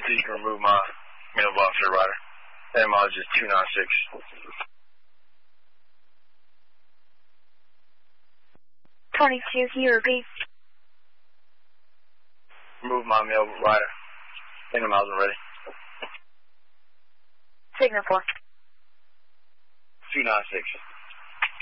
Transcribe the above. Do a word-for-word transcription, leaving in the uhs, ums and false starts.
so you can remove my mailbox or rider. That mileage is two nine six. twenty-two, can you repeat? Remove my mail rider. Signal miles are ready. Signal for. two nine six.